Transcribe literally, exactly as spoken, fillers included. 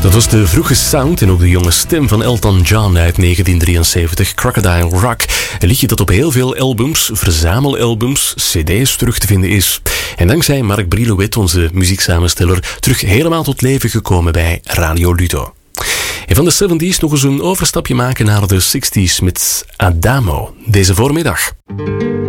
Dat was de vroege sound en ook de jonge stem van Elton John uit negentien drieënzeventig, Crocodile Rock. Een liedje dat op heel veel albums, verzamelalbums, cd's terug te vinden is. En dankzij Mark Brilouet, onze muzieksamensteller, terug helemaal tot leven gekomen bij Radio Ludo. En van de zeventies nog eens een overstapje maken naar de zestig's met Adamo deze voormiddag.